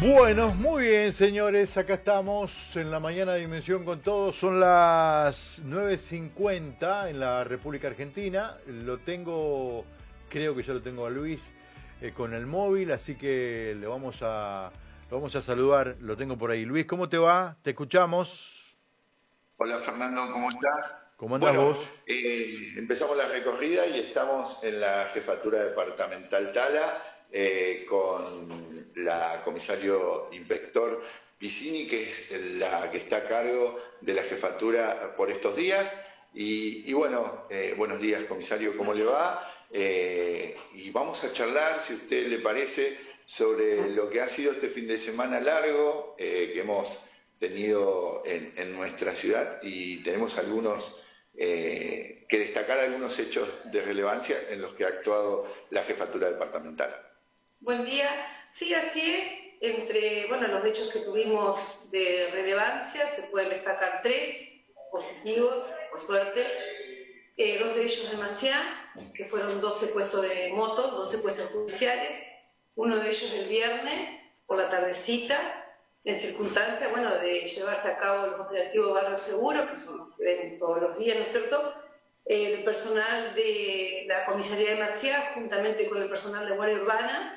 Bueno, muy bien, señores, acá estamos en la mañana de Dimensión con Todos. Son las 9:50 en la República Argentina. Creo que ya lo tengo a Luis con el móvil, así que lo vamos a saludar. Lo tengo por ahí. Luis, ¿cómo te va? Te escuchamos. Hola Fernando, ¿cómo estás? ¿Cómo andás Bueno, vos? empezamos la recorrida y estamos en la Jefatura Departamental Tala con la comisario inspector Piscini, que es la que está a cargo de la jefatura por estos días. Y bueno, buenos días comisario, ¿cómo le va? Y vamos a charlar, si a usted le parece, sobre lo que ha sido este fin de semana largo que hemos tenido en nuestra ciudad y tenemos que destacar algunos hechos de relevancia en los que ha actuado la jefatura departamental. Buen día. Sí, así es. Entre los hechos que tuvimos de relevancia, se pueden destacar tres positivos, por suerte. Dos de ellos en Maciá, que fueron dos secuestros de motos, dos secuestros judiciales. Uno de ellos el viernes, por la tardecita, en circunstancia, de llevarse a cabo los operativos Barrio Seguro, que son los que ven todos los días, ¿no es cierto? El personal de la comisaría de Maciá, juntamente con el personal de Guardia Urbana,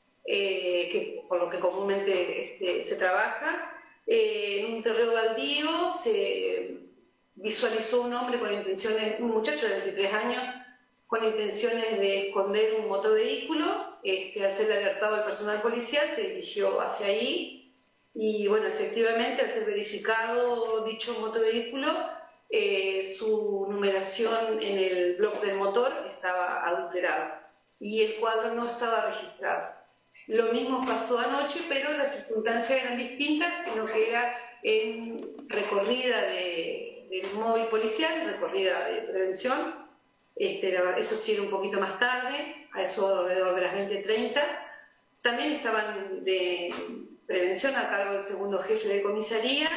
por lo que comúnmente se trabaja. En un terreno baldío se visualizó un hombre un muchacho de 23 años, con intenciones de esconder un motovehículo. Al ser alertado el personal policial, se dirigió hacia ahí y, efectivamente, al ser verificado dicho motovehículo, su numeración en el bloc del motor estaba adulterado y el cuadro no estaba registrado. Lo mismo pasó anoche, pero las circunstancias eran distintas, sino que era en recorrida del móvil policial, recorrida de prevención. Eso sí era un poquito más tarde, a eso alrededor de las 20:30. También estaban de prevención a cargo del segundo jefe de comisaría.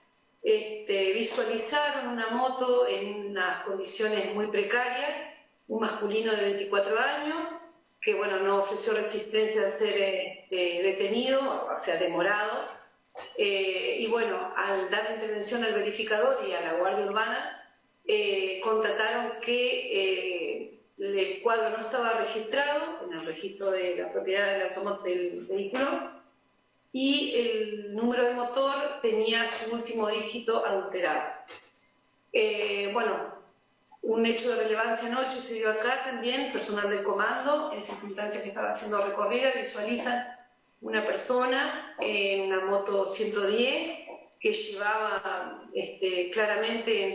Visualizaron una moto en unas condiciones muy precarias, un masculino de 24 años, que no ofreció resistencia a ser detenido, o sea, demorado. Al dar la intervención al verificador y a la Guardia Urbana, constataron que el cuadro no estaba registrado en el registro de la propiedad del vehículo y el número de motor tenía su último dígito adulterado. Un hecho de relevancia anoche se dio acá también. Personal del comando, en circunstancias que estaba haciendo recorrida, visualizan una persona en una moto 110 que llevaba claramente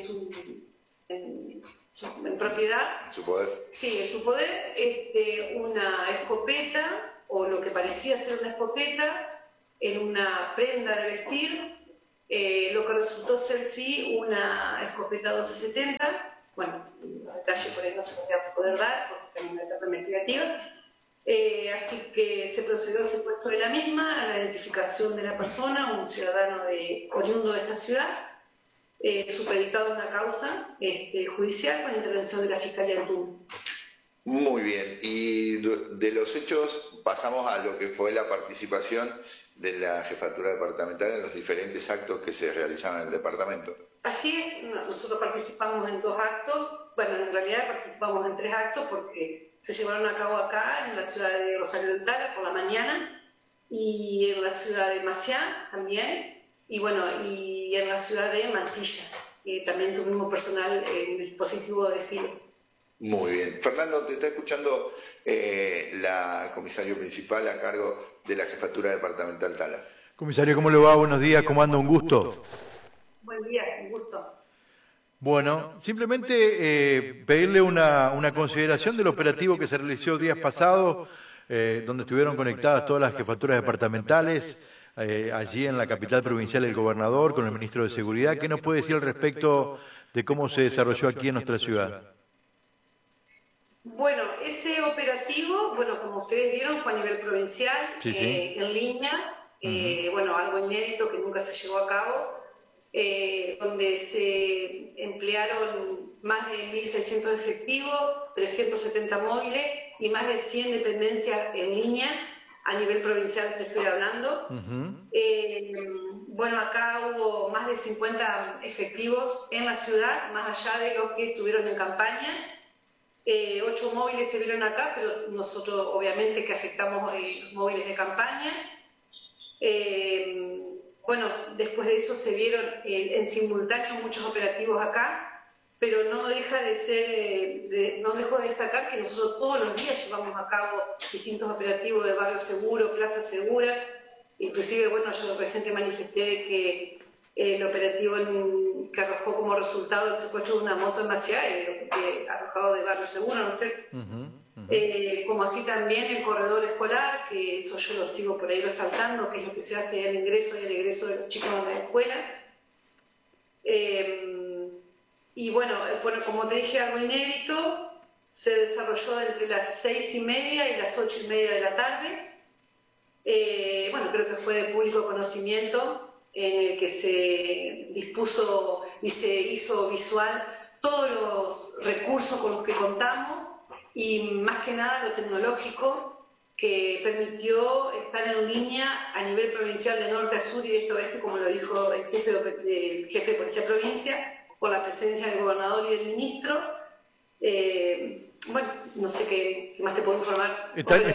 en propiedad, En su poder. sí, en su poder, una escopeta, o lo que parecía ser una escopeta, en una prenda de vestir, lo que resultó ser sí una escopeta 1270. El detalle por ahí no se voy a poder dar porque está en una etapa investigativa. Así que se procedió al secuestro de la misma, a la identificación de la persona, un ciudadano oriundo de esta ciudad, supeditado a una causa judicial con intervención de la Fiscalía en turno. Muy bien, y de los hechos pasamos a lo que fue la participación de la jefatura departamental en los diferentes actos que se realizaban en el departamento. Así es, nosotros participamos en 2 actos, en realidad participamos en 3 actos porque se llevaron a cabo acá en la ciudad de Rosario del Tala por la mañana y en la ciudad de Maciá también y en la ciudad de Mansilla, también tuvimos personal en dispositivo de desfile. Muy bien. Fernando, te está escuchando la comisario principal a cargo de la jefatura departamental Tala. Comisario, ¿cómo le va? Buenos días, ¿cómo anda? Un gusto. Buen día, un gusto. Bueno, simplemente pedirle una consideración del operativo que se realizó días pasados, donde estuvieron conectadas todas las jefaturas departamentales, allí en la capital provincial el gobernador con el ministro de Seguridad. ¿Qué nos puede decir al respecto de cómo se desarrolló aquí en nuestra ciudad? Ese operativo, como ustedes vieron, fue a nivel provincial, sí. En línea, algo inédito que nunca se llevó a cabo, donde se emplearon más de 1.600 efectivos, 370 móviles y más de 100 dependencias en línea a nivel provincial te estoy hablando. Bueno, acá hubo más de 50 efectivos en la ciudad, más allá de los que estuvieron en campaña. 8 móviles se vieron acá, pero nosotros obviamente que afectamos los móviles de campaña. Bueno, después de eso se vieron en simultáneo muchos operativos acá, pero no deja de ser, no dejo de destacar que nosotros todos los días llevamos a cabo distintos operativos de Barrio Seguro, Plaza Segura. Inclusive, bueno, yo recién manifesté que el operativo que arrojó como resultado el secuestro de una moto en Maciá, arrojado de Barrio Seguro, ¿no sé? Como así también el corredor escolar, que eso yo lo sigo por ahí resaltando, que es lo que se hace al ingreso y al egreso de los chicos de la escuela. Y bueno, como te dije, algo inédito, se desarrolló entre las 6:30 y las 8:30 de la tarde. Bueno, creo que fue de público conocimiento, en el que se dispuso y se hizo visual todos los recursos con los que contamos y más que nada lo tecnológico que permitió estar en línea a nivel provincial de norte a sur y de este a oeste, como lo dijo el jefe de Policía Provincia, por la presencia del gobernador y del ministro. Bueno, no sé qué más te puedo informar.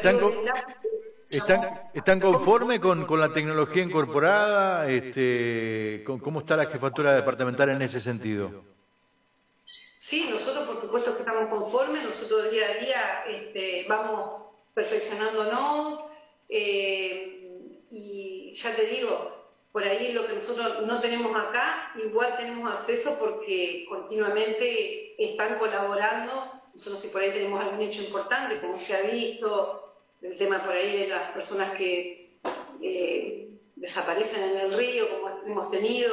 ¿Están conformes con la tecnología incorporada? ¿Cómo está la jefatura departamental en ese sentido? Sí, nosotros por supuesto que estamos conformes, nosotros día a día vamos perfeccionándonos y ya te digo, por ahí lo que nosotros no tenemos acá, igual tenemos acceso porque continuamente están colaborando. Nosotros si por ahí tenemos algún hecho importante, como se ha visto, el tema por ahí de las personas que desaparecen en el río, como hemos tenido,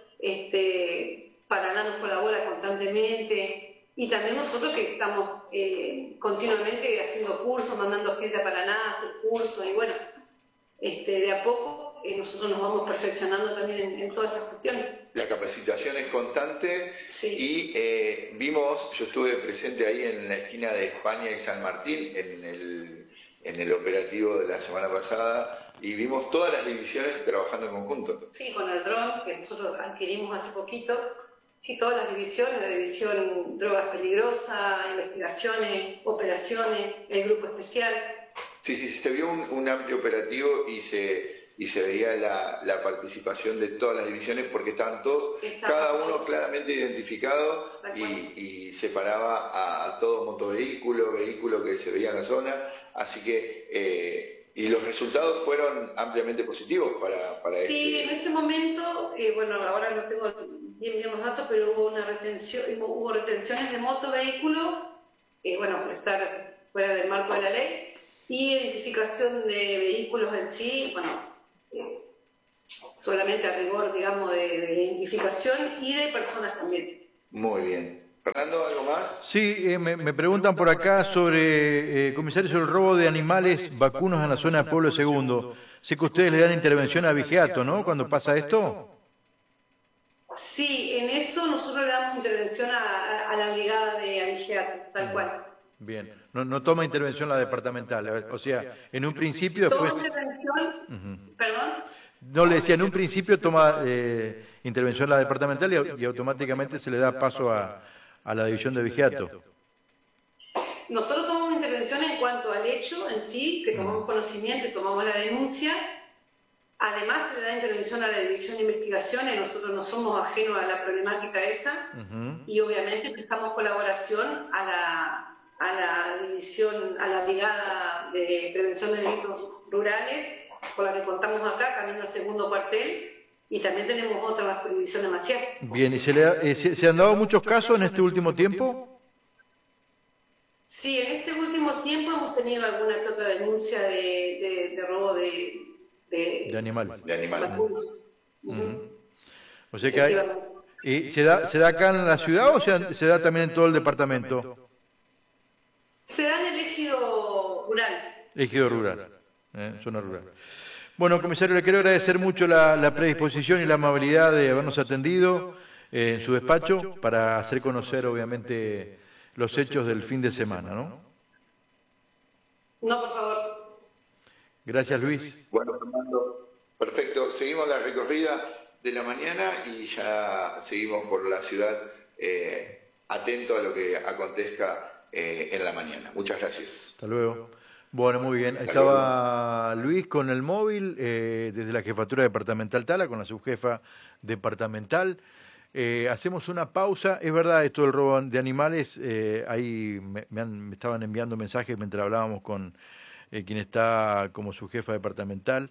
Paraná nos colabora constantemente y también nosotros que estamos continuamente haciendo cursos, mandando gente a Paraná a hacer cursos y bueno, de a poco nosotros nos vamos perfeccionando también en todas esas cuestiones. La capacitación es constante. Sí. Y vimos, yo estuve presente ahí en la esquina de España y San Martín en el operativo de la semana pasada y vimos todas las divisiones trabajando en conjunto. Sí, con el dron que nosotros adquirimos hace poquito. Sí, todas las divisiones, la división drogas peligrosas, investigaciones, operaciones, el grupo especial. Sí, se vio un amplio operativo y se veía la participación de todas las divisiones porque estaban todos, cada uno claramente identificado y separaba a todo vehículo que se veía en la zona, así que y los resultados fueron ampliamente positivos para Sí, en ese momento, bueno, ahora no tengo bien los datos, pero hubo retenciones de motovehículos, bueno, por estar fuera del marco de la ley, y identificación de vehículos en sí, bueno, solamente a rigor, digamos, de identificación y de personas también. Muy bien. Fernando, ¿algo más? Sí, me preguntan por acá sobre, comisario, sobre el robo de animales vacunos en la zona de Pueblo Segundo. Sé que ustedes le dan intervención a Vigiato, ¿no? Cuando pasa esto. Sí, en eso nosotros le damos intervención a la brigada de Vigiato, tal cual. Bien, no toma intervención la departamental, o sea, en un principio después... ¿Toma intervención? ¿Perdón? No, le decía, en un principio toma intervención la departamental y automáticamente se le da paso a la división de Vigiato. Nosotros tomamos intervención en cuanto al hecho en sí, que tomamos conocimiento y tomamos la denuncia. Además se le da intervención a la división de investigaciones, nosotros no somos ajenos a la problemática esa y obviamente prestamos colaboración a la división, a la brigada de prevención de delitos rurales, con la que contamos acá, camino al segundo cuartel, y también tenemos otra en la jurisdicción de Maciá. Bien, ¿y se han dado muchos casos en este último tiempo? Sí, en este último tiempo hemos tenido alguna que otra denuncia de robo de animales. De animales. O sea que hay, ¿se da acá en la ciudad o se da también en todo el departamento? Se da en el ejido rural. Ejido rural, zona rural. Bueno, comisario, le quiero agradecer mucho la predisposición y la amabilidad de habernos atendido en su despacho para hacer conocer, obviamente, los hechos del fin de semana, ¿no? No, por favor. Gracias, Luis. Bueno, Fernando, perfecto. Seguimos la recorrida de la mañana y ya seguimos por la ciudad atento a lo que acontezca en la mañana. Muchas gracias. Hasta luego. Bueno, muy bien. Estaba Luis con el móvil desde la Jefatura Departamental Tala, con la subjefa departamental. Hacemos una pausa. Es verdad, esto del robo de animales, ahí me estaban enviando mensajes mientras hablábamos con quien está como subjefa departamental.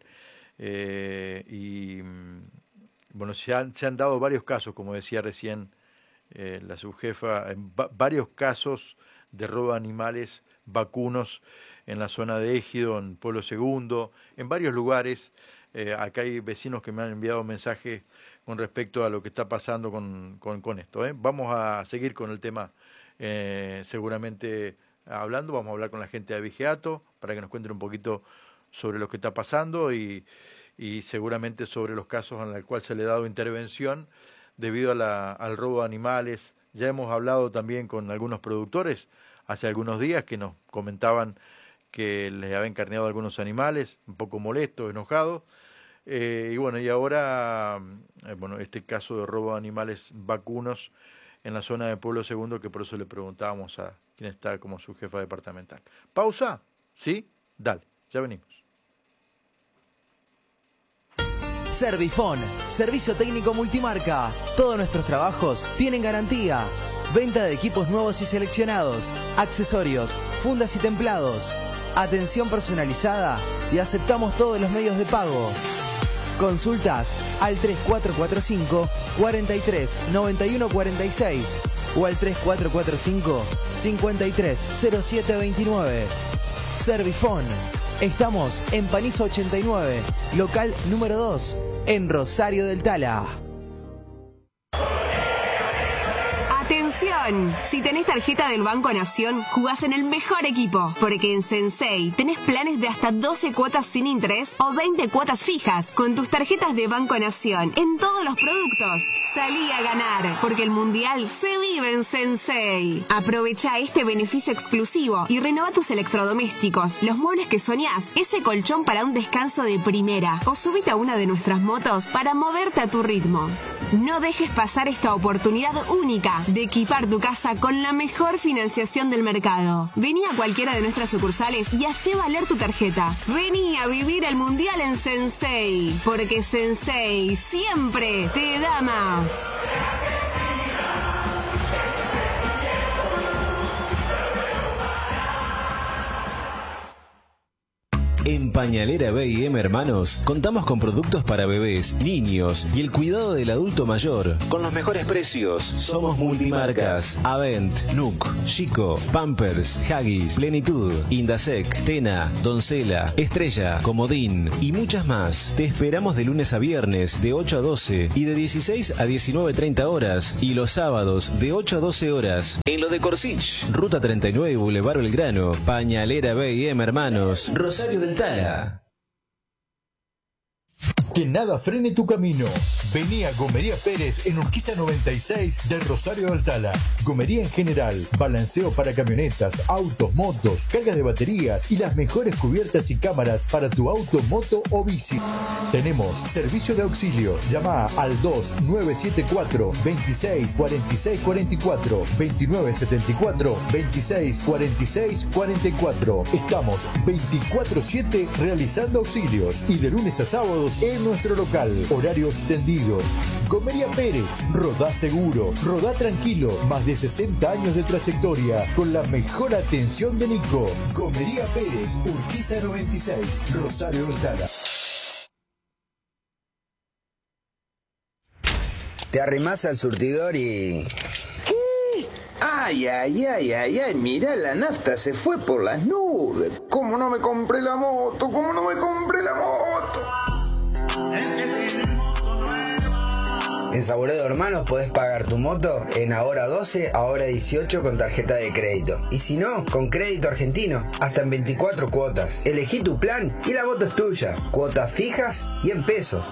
Y bueno, se han dado varios casos, como decía recién la subjefa, varios casos de robo de animales vacunos en la zona de Égido, en Pueblo Segundo, en varios lugares. Acá hay vecinos que me han enviado mensajes con respecto a lo que está pasando con esto. Vamos a seguir con el tema, seguramente hablando. Vamos a hablar con la gente de Abigeato para que nos cuenten un poquito sobre lo que está pasando y seguramente sobre los casos en los cuales se le ha dado intervención debido al robo de animales. Ya hemos hablado también con algunos productores hace algunos días que nos comentaban que les habían carneado algunos animales, un poco molestos, enojados. Y bueno, y ahora, este caso de robo de animales vacunos en la zona de Pueblo Segundo, que por eso le preguntábamos a quien está como su jefa departamental. ¿Pausa? ¿Sí? Dale, ya venimos. Servifón, servicio técnico multimarca. Todos nuestros trabajos tienen garantía. Venta de equipos nuevos y seleccionados, accesorios, fundas y templados. Atención personalizada y aceptamos todos los medios de pago. Consultas al 3445 43 91 46 o al 3445 53 07 29. Servifón. Estamos en Panizo 89, local número 2, en Rosario del Tala. ¡Atención! Si tenés tarjeta del Banco Nación, jugás en el mejor equipo, porque en Sensei tenés planes de hasta 12 cuotas sin interés o 20 cuotas fijas con tus tarjetas de Banco Nación en todos los productos. Salí a ganar, porque el Mundial se vive en Sensei. Aprovecha este beneficio exclusivo y renova tus electrodomésticos, los muebles que soñás, ese colchón para un descanso de primera o subite a una de nuestras motos para moverte a tu ritmo. No dejes pasar esta oportunidad única de equipar tu casa con la mejor financiación del mercado. Vení a cualquiera de nuestras sucursales y hacé valer tu tarjeta. Vení a vivir el Mundial en Sensei, porque Sensei siempre te da más. En Pañalera B&M Hermanos contamos con productos para bebés, niños y el cuidado del adulto mayor. Con los mejores precios. Somos multimarcas. Avent, Nuc, Chico, Pampers, Huggies, Plenitud, Indasec, Tena, Doncella, Estrella, Comodín y muchas más. Te esperamos de lunes a viernes de 8 a 12 y de 16 a 19:30 horas y los sábados de 8 a 12 horas. En lo de Corsich, Ruta 39 Boulevard Belgrano, Pañalera B&M Hermanos, Rosario del Tala. Que nada frene tu camino. Vení a Gomería Pérez en Urquiza 96 del Rosario del Tala. Gomería en general, balanceo para camionetas, autos, motos, carga de baterías y las mejores cubiertas y cámaras para tu auto, moto o bici. Tenemos servicio de auxilio. Llama al 2974 26 46 44 2974 26 46 44. Estamos 24/7 realizando auxilios y de lunes a sábados en nuestro local. Horario extendido. Gomería Pérez. Rodá seguro. Rodá tranquilo. Más de 60 años de trayectoria con la mejor atención de Nico. Gomería Pérez. Urquiza 96. Rosario del Tala. Te arrimás al surtidor y... ¿Qué? Ay, ay, ay, ay, ay, mirá, la nafta se fue por las nubes. ¿Cómo no me compré la moto? ¿Cómo no me compré la moto? En Saboredo Hermanos podés pagar tu moto en ahora 12, ahora 18 con tarjeta de crédito. Y si no, con crédito argentino, hasta en 24 cuotas. Elegí tu plan y la moto es tuya. Cuotas fijas y en pesos.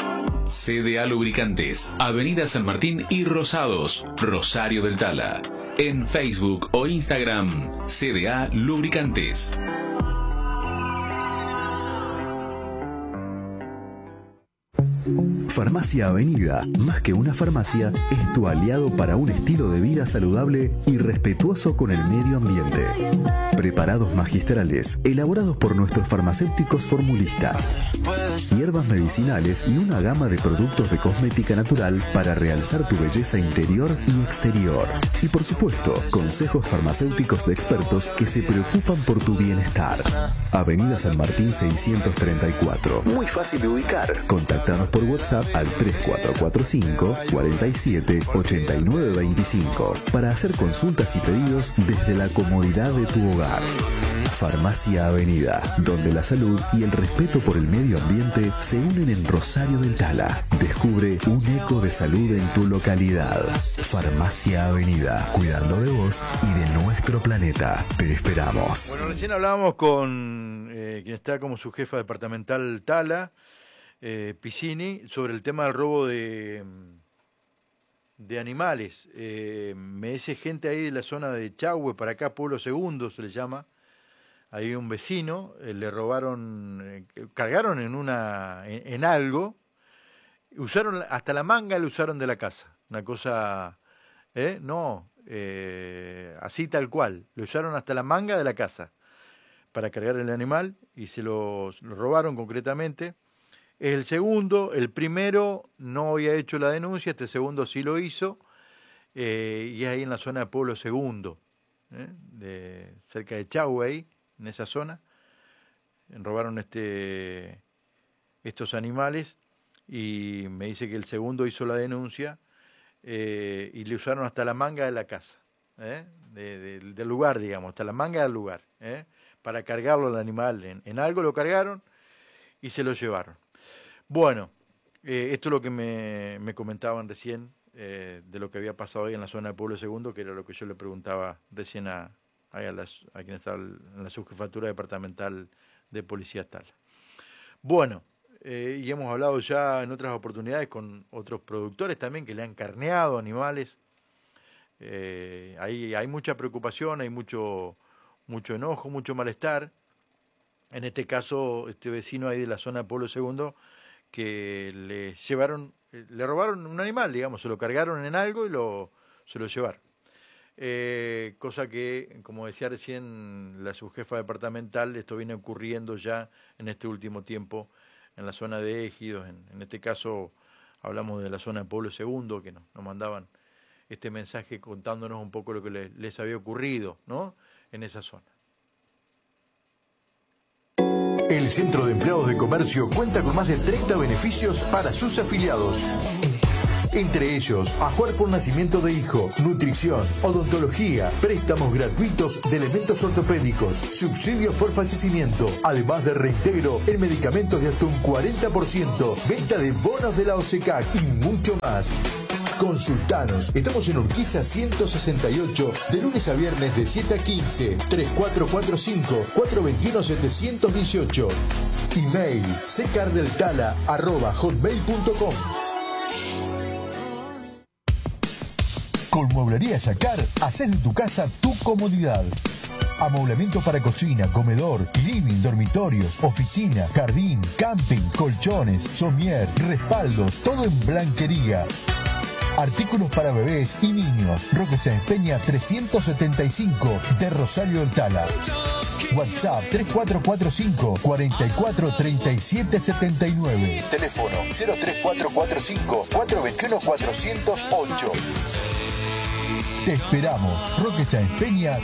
CDA Lubricantes, Avenida San Martín y Rosados, Rosario del Tala. En Facebook o Instagram, CDA Lubricantes. Farmacia Avenida, más que una farmacia, es tu aliado para un estilo de vida saludable y respetuoso con el medio ambiente. Preparados magistrales, elaborados por nuestros farmacéuticos formulistas. Hierbas medicinales y una gama de productos de cosmética natural para realzar tu belleza interior y exterior. Y por supuesto, consejos farmacéuticos de expertos que se preocupan por tu bienestar. Avenida San Martín 634. Muy fácil de ubicar. Contáctanos por WhatsApp al 3445 47 89 25 para hacer consultas y pedidos desde la comodidad de tu hogar. Farmacia Avenida, donde la salud y el respeto por el medio ambiente se unen en Rosario del Tala. Descubre un eco de salud en tu localidad. Farmacia Avenida, cuidando de vos y de nuestro planeta. Te esperamos. Bueno, recién hablábamos con quien está como su jefa departamental Tala, Piscini, sobre el tema del robo de animales. Me dice gente ahí de la zona de Chahue, para acá, Pueblo Segundo se le llama. Ahí un vecino, le robaron, cargaron en algo, usaron hasta la manga, le usaron de la casa. Una cosa, así tal cual, le usaron hasta la manga de la casa para cargar el animal y se lo robaron concretamente. Es el segundo, el primero no había hecho la denuncia, este segundo sí lo hizo, y es ahí en la zona de Pueblo Segundo, cerca de Chahue, en esa zona. Robaron estos animales y me dice que el segundo hizo la denuncia y le usaron hasta la manga de la casa, del lugar, digamos, hasta la manga del lugar, para cargarlo al animal. En algo lo cargaron y se lo llevaron. Bueno, esto es lo que me comentaban recién de lo que había pasado ahí en la zona de Pueblo Segundo, que era lo que yo le preguntaba recién a quien está en la subjefatura departamental de Policía Tala. Bueno, y hemos hablado ya en otras oportunidades con otros productores también que le han carneado animales. Hay mucha preocupación, hay mucho enojo, mucho malestar. En este caso, este vecino ahí de la zona de Pueblo Segundo, que le robaron un animal, digamos, se lo cargaron en algo y se lo llevaron. Cosa que, como decía recién la subjefa departamental, esto viene ocurriendo ya en este último tiempo en la zona de Égidos. En este caso hablamos de la zona de Pueblo Segundo, que nos mandaban este mensaje contándonos un poco lo que les había ocurrido, ¿no?, en esa zona. El Centro de Empleados de Comercio cuenta con más de 30 beneficios para sus afiliados. Entre ellos, ajuar por nacimiento de hijo, nutrición, odontología, préstamos gratuitos de elementos ortopédicos, subsidios por fallecimiento, además de reintegro en medicamentos de hasta un 40%, venta de bonos de la OSECAC y mucho más. Consultanos. Estamos en Urquiza 168, de lunes a viernes de 7 a 15, 3445-421-718. Email secardeltala@hotmail.com. Con Mueblería Yacar, haces de tu casa tu comodidad. Amoblamiento para cocina, comedor, living, dormitorios, oficina, jardín, camping, colchones, somier, respaldos, todo en blanquería. Artículos para bebés y niños. Roque Sáenz Peña 375 de Rosario del Tala. WhatsApp 3445 44 37 79. Teléfono 03445 421 408. Te esperamos. Roque Sáenz Peña